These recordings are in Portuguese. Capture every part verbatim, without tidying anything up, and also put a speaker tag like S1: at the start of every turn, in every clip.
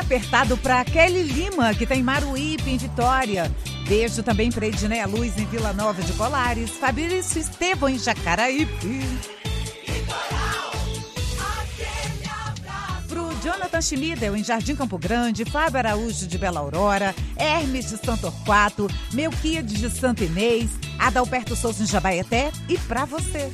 S1: apertado para Kelly Lima, que tá em Maruípe, em Vitória. Beijo também para Edneia Luz, em Vila Nova de Colares. Fabrício Estevão, em Jacaraípe. Pro Jonathan Schmidel, em Jardim Campo Grande. Fábio Araújo, de Bela Aurora. Hermes, de Santo Torquato. Melquíades, de Santo Inês. Adalberto Souza, em Jabaeté. E pra você.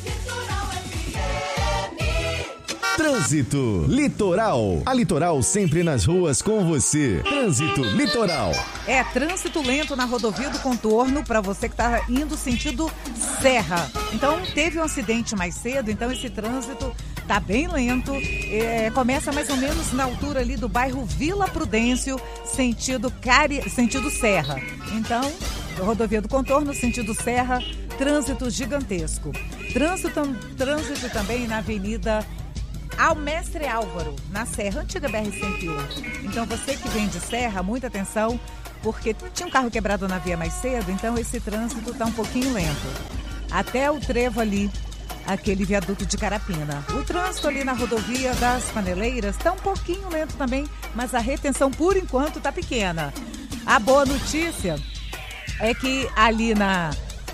S2: Trânsito Litoral. A Litoral sempre nas ruas com você. Trânsito Litoral.
S1: É, trânsito lento na rodovia do Contorno para você que está indo sentido Serra. Então, teve um acidente mais cedo, então esse trânsito tá bem lento. É, começa mais ou menos na altura ali do bairro Vila Prudêncio, sentido, Cari... sentido Serra. Então, rodovia do Contorno, sentido Serra, trânsito gigantesco. Trânsito, trânsito também na Avenida ao Mestre Álvaro, na Serra, antiga B R cento e um. Então, você que vem de Serra, muita atenção, porque tinha um carro quebrado na via mais cedo, então esse trânsito está um pouquinho lento. Até o trevo ali, aquele viaduto de Carapina. O trânsito ali na rodovia das Paneleiras está um pouquinho lento também, mas a retenção, por enquanto, está pequena. A boa notícia é que ali na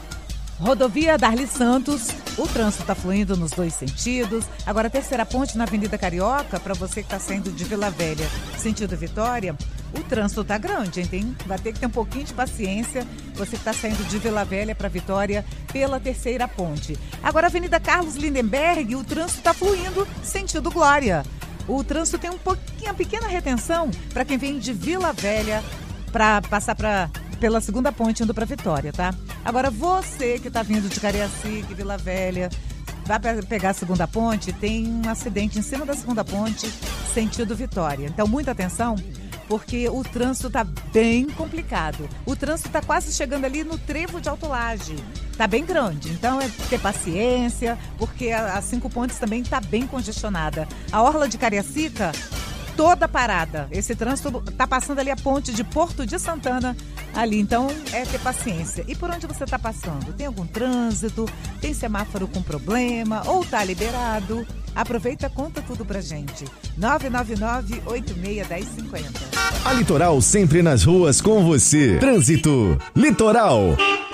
S1: rodovia Darli Santos, o trânsito está fluindo nos dois sentidos. Agora, a terceira ponte na Avenida Carioca, para você que está saindo de Vila Velha, sentido Vitória, o trânsito está grande, hein? Tem, vai ter que ter um pouquinho de paciência. Você que está saindo de Vila Velha para Vitória pela terceira ponte. Agora, a Avenida Carlos Lindenberg, o trânsito está fluindo sentido Glória. O trânsito tem um pouquinho, uma pequena retenção para quem vem de Vila Velha para passar para pela segunda ponte indo para Vitória, tá? Agora, você que tá vindo de Cariacica, Vila Velha, vai pegar a segunda ponte, tem um acidente em cima da segunda ponte, sentido Vitória. Então, muita atenção, porque o trânsito tá bem complicado. O trânsito tá quase chegando ali no trevo de Alto Laje. Tá bem grande, então é ter paciência, porque a, a Cinco Pontes também tá bem congestionada. A orla de Cariacica, toda parada. Esse trânsito tá passando ali a ponte de Porto de Santana ali, então é ter paciência. E por onde você tá passando? Tem algum trânsito? Tem semáforo com problema? Ou tá liberado? Aproveita, conta tudo pra gente. nove nove nove, oito seis, um zero cinco zero.
S2: A Litoral sempre nas ruas com você. Trânsito Litoral.